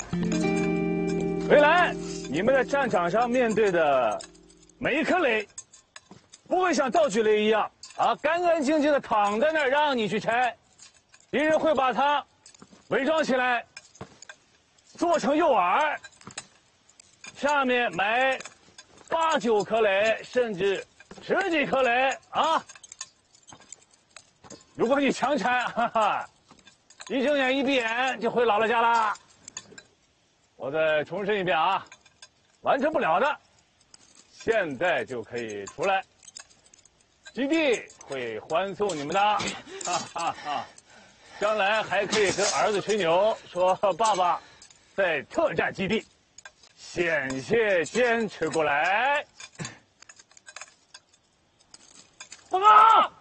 未来你们在战场上面对的每一颗雷，不会像道具雷一样干干净净的躺在那儿让你去拆，敌人会把它伪装起来，做成诱饵，下面埋8、9颗雷，甚至10几颗雷啊！如果你强拆，一睁眼一闭眼就回姥姥家啦。我再重申一遍啊，完成不了的，现在就可以出来，基地会欢送你们的，将来还可以跟儿子吹牛，说爸爸在特战基地险些坚持过来。报告！